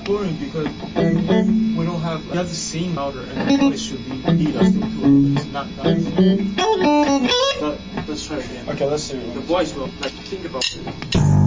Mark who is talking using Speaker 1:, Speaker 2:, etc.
Speaker 1: boring because we don't have, we have the same louder and the voice should be lead us into it. It's not that. But let's try it again.
Speaker 2: Okay, let's see.
Speaker 1: The voice will, like, think about it.